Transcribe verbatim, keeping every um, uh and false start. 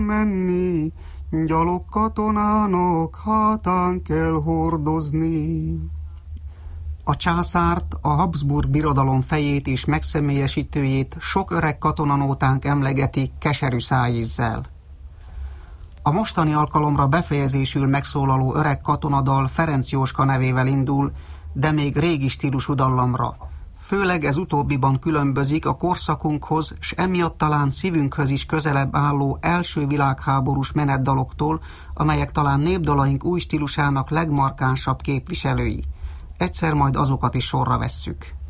menni, gyalog katonának hátán kell hordozni. A császárt, a Habsburg birodalom fejét és megszemélyesítőjét sok öreg katonanótánk emlegeti keserű szájízzel. A mostani alkalomra befejezésül megszólaló öreg katonadal Ferenc Jóska nevével indul, de még régi stílusú dallamra. Főleg ez utóbbiban különbözik a korszakunkhoz, s emiatt talán szívünkhöz is közelebb álló első világháborús menetdaloktól, amelyek talán népdalaink új stílusának legmarkánsabb képviselői. Egyszer majd azokat is sorra vesszük.